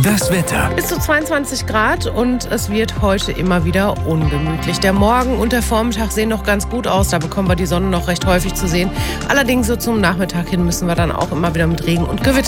Das Wetter. Bis zu 22 Grad und es wird heute immer wieder ungemütlich. Der Morgen und der Vormittag sehen noch ganz gut aus, da bekommen wir die Sonne noch recht häufig zu sehen. Allerdings so zum Nachmittag hin müssen wir dann auch immer wieder mit Regen und Gewitter